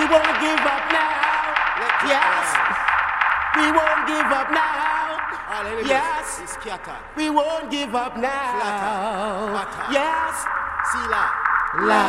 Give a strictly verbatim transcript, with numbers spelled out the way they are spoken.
won't give up now. Yes. We won't give up now. Yes. We won't give up now. Yes. Sila. La.